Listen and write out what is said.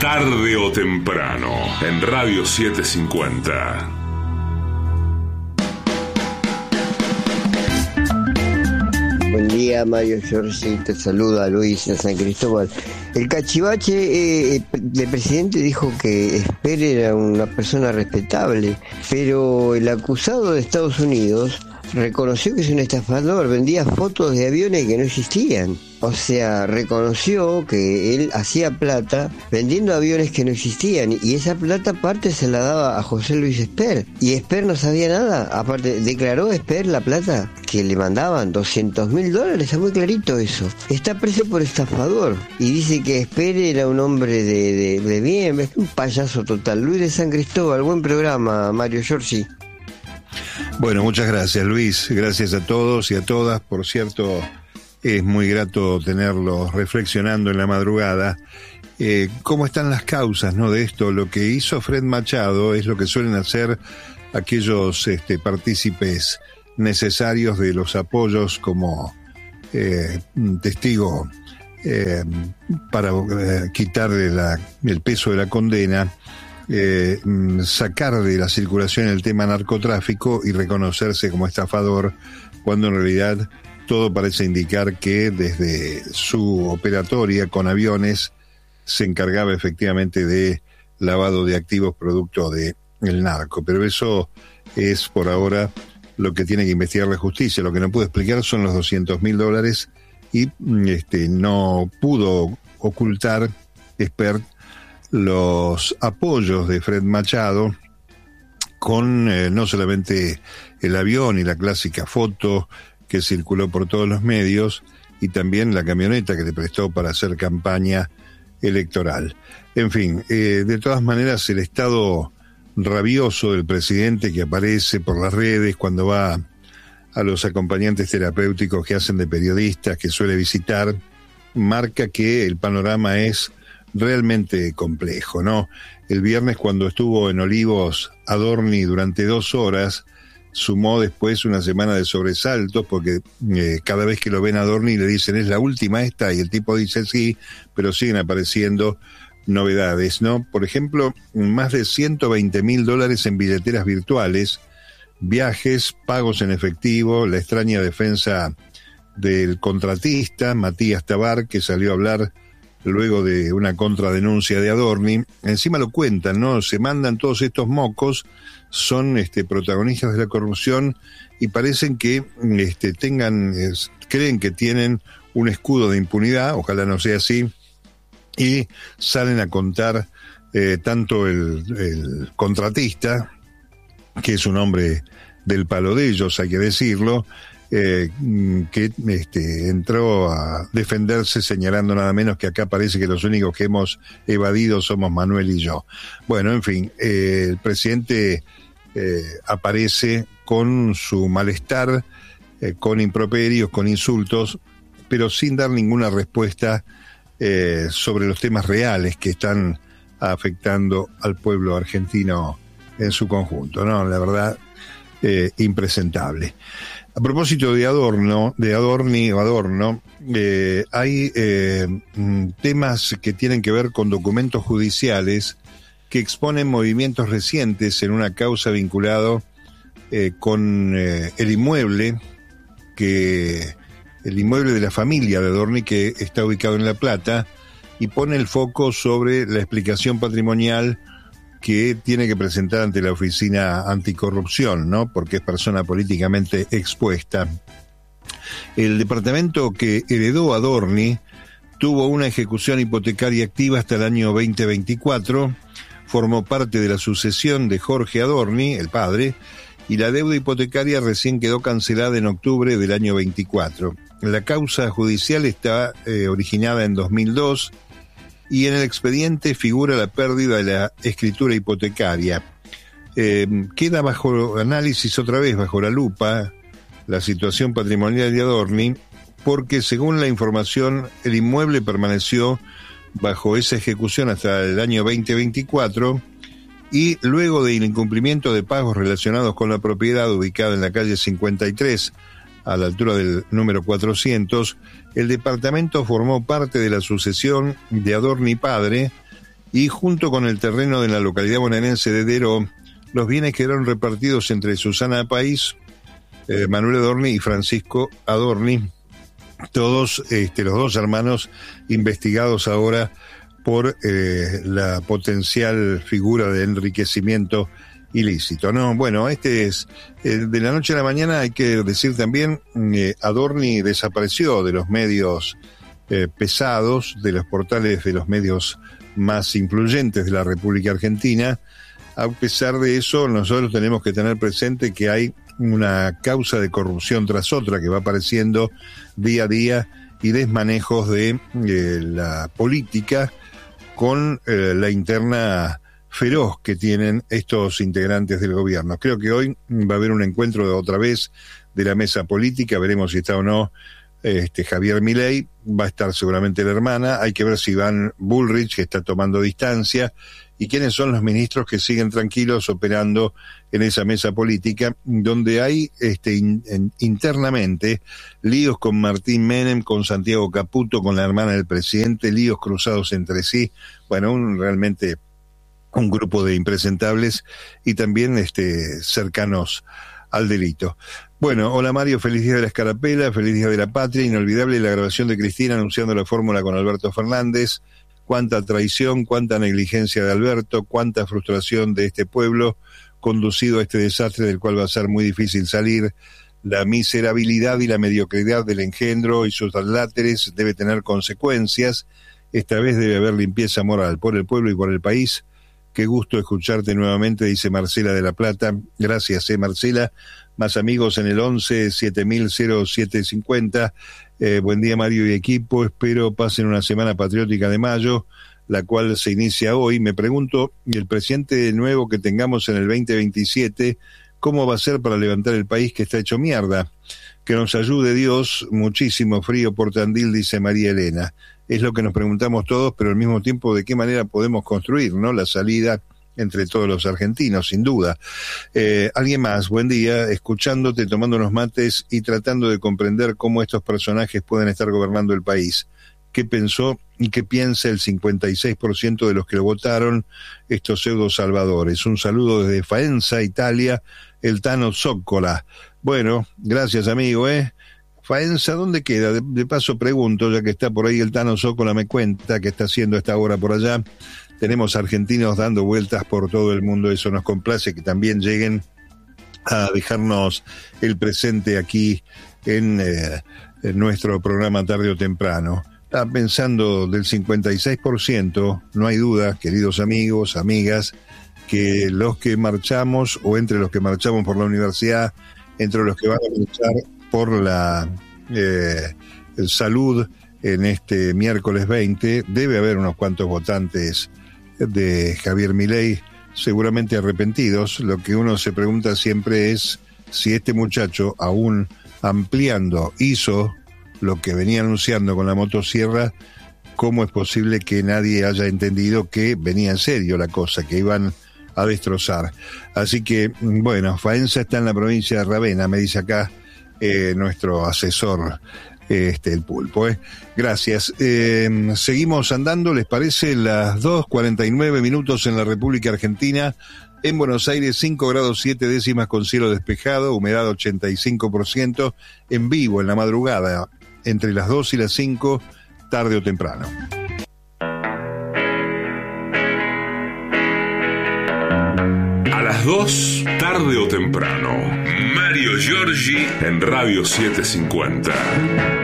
Tarde o temprano, en Radio 750. Buen día, Mario Giorgi, te saluda Luis de San Cristóbal. El cachivache del presidente dijo que Esper era una persona respetable, pero el acusado de Estados Unidos reconoció que es un estafador, vendía fotos de aviones que no existían. O sea, reconoció que él hacía plata vendiendo aviones que no existían, y esa plata aparte se la daba a José Luis Esper, y Esper no sabía nada. Aparte, declaró Esper la plata que le mandaban, $200.000, está muy clarito eso. Está preso por estafador, y dice que Esper era un hombre de bien, es un payaso total. Luis de San Cristóbal, buen programa, Mario Giorgi. Bueno, muchas gracias, Luis. Gracias a todos y a todas. Por cierto, es muy grato tenerlos reflexionando en la madrugada. ¿Cómo están las causas, no, de esto? Lo que hizo Fred Machado es lo que suelen hacer aquellos partícipes necesarios de los apoyos como testigo para quitarle el peso de la condena. Sacar de la circulación el tema narcotráfico y reconocerse como estafador, cuando en realidad todo parece indicar que desde su operatoria con aviones se encargaba efectivamente de lavado de activos producto del narco. Pero eso es por ahora lo que tiene que investigar la justicia. Lo que no pudo explicar son los $200.000 y no pudo ocultar Esper los apoyos de Fred Machado con no solamente el avión y la clásica foto que circuló por todos los medios, y también la camioneta que le prestó para hacer campaña electoral. En fin, de todas maneras, el estado rabioso del presidente que aparece por las redes cuando va a los acompañantes terapéuticos que hacen de periodistas que suele visitar, marca que el panorama es realmente complejo, ¿no? El viernes, cuando estuvo en Olivos Adorni durante 2 horas, sumó después una semana de sobresaltos, porque cada vez que lo ven a Adorni le dicen, ¿es la última esta? Y el tipo dice sí, pero siguen apareciendo novedades, ¿no? Por ejemplo, más de $120.000 en billeteras virtuales, viajes, pagos en efectivo, la extraña defensa del contratista, Matías Tabar, que salió a hablar luego de una contradenuncia de Adorni. Encima lo cuentan, ¿no? Se mandan todos estos mocos, son protagonistas de la corrupción, y parecen que creen que tienen un escudo de impunidad, ojalá no sea así, y salen a contar tanto el contratista, que es un hombre del palo de ellos, hay que decirlo, que entró a defenderse señalando nada menos que acá parece que los únicos que hemos evadido somos Manuel y yo. Bueno, en fin, el presidente aparece con su malestar, con improperios, con insultos, pero sin dar ninguna respuesta sobre los temas reales que están afectando al pueblo argentino en su conjunto, ¿no? La verdad, impresentable. A propósito de Adorno, hay temas que tienen que ver con documentos judiciales que exponen movimientos recientes en una causa vinculado con el inmueble de la familia de Adorni, que está ubicado en La Plata, y pone el foco sobre la explicación patrimonial que tiene que presentar ante la Oficina Anticorrupción, ¿no? Porque es persona políticamente expuesta. El departamento que heredó Adorni tuvo una ejecución hipotecaria activa hasta el año 2024, formó parte de la sucesión de Jorge Adorni, el padre, y la deuda hipotecaria recién quedó cancelada en octubre del año 24. La causa judicial está originada en 2002, y en el expediente figura la pérdida de la escritura hipotecaria. Queda bajo análisis otra vez, bajo la lupa, la situación patrimonial de Adorni, porque según la información, el inmueble permaneció bajo esa ejecución hasta el año 2024, y luego del incumplimiento de pagos relacionados con la propiedad ubicada en la calle 53, a la altura del número 400, el departamento formó parte de la sucesión de Adorni padre, y junto con el terreno de la localidad bonaerense de Deró, los bienes quedaron repartidos entre Susana País, Manuel Adorni y Francisco Adorni, todos los dos hermanos investigados ahora por la potencial figura de enriquecimiento ilícito, ¿no? Bueno, es de la noche a la mañana, hay que decir también, Adorni desapareció de los medios pesados, de los portales de los medios más influyentes de la República Argentina. A pesar de eso, nosotros tenemos que tener presente que hay una causa de corrupción tras otra que va apareciendo día a día y desmanejos de la política con la interna feroz que tienen estos integrantes del gobierno. Creo que hoy va a haber un encuentro de otra vez de la mesa política, veremos si está o no Javier Milei, va a estar seguramente la hermana, hay que ver si Iván Bullrich, que está tomando distancia, y quiénes son los ministros que siguen tranquilos operando en esa mesa política, donde hay internamente líos con Martín Menem, con Santiago Caputo, con la hermana del presidente, líos cruzados entre sí, bueno, realmente un grupo de impresentables y también cercanos al delito. Bueno, hola Mario, feliz día de la Escarapela, feliz día de la Patria, inolvidable la grabación de Cristina anunciando la fórmula con Alberto Fernández. Cuánta traición, cuánta negligencia de Alberto, cuánta frustración de este pueblo conducido a este desastre del cual va a ser muy difícil salir. La miserabilidad y la mediocridad del engendro y sus láteres debe tener consecuencias. Esta vez debe haber limpieza moral por el pueblo y por el país. Qué gusto escucharte nuevamente, dice Marcela de La Plata. Gracias, Marcela. Más amigos en el 11-7000-750. Buen día, Mario y equipo. Espero pasen una semana patriótica de mayo, la cual se inicia hoy. Me pregunto, el presidente nuevo que tengamos en el 2027, ¿cómo va a ser para levantar el país que está hecho mierda? Que nos ayude Dios. Muchísimo frío por Tandil, dice María Elena. Es lo que nos preguntamos todos, pero al mismo tiempo, ¿de qué manera podemos construir, ¿no?, la salida entre todos los argentinos, sin duda? Alguien más, buen día, escuchándote, tomando unos mates y tratando de comprender cómo estos personajes pueden estar gobernando el país. ¿Qué pensó y qué piensa el 56% de los que lo votaron, estos pseudo salvadores? Un saludo desde Faenza, Italia, el Tano Zócola. Bueno, gracias, amigo, Faenza, ¿dónde queda? De paso pregunto, ya que está por ahí el Tano Zócola, me cuenta que está haciendo esta hora por allá. Tenemos argentinos dando vueltas por todo el mundo, eso nos complace, que también lleguen a dejarnos el presente aquí en nuestro programa tarde o temprano. Estaba pensando del 56%, no hay duda, queridos amigos, amigas, que los que marchamos, o entre los que marchamos por la universidad, entre los que van a marchar por la salud en este miércoles 20, debe haber unos cuantos votantes de Javier Milei, seguramente arrepentidos. Lo que uno se pregunta siempre es si este muchacho, aún ampliando, hizo lo que venía anunciando con la motosierra, ¿cómo es posible que nadie haya entendido que venía en serio la cosa, que iban a destrozar? Así que, bueno, Faenza está en la provincia de Ravenna, me dice acá nuestro asesor, el Pulpo. Gracias. Seguimos andando, ¿les parece? Las 2:49 en la República Argentina. En Buenos Aires, 5 grados 7 décimas con cielo despejado, humedad 85%, en vivo en la madrugada, entre las 2 y las 5, tarde o temprano. A las 2, tarde o temprano. Mario Giorgi en Radio 750.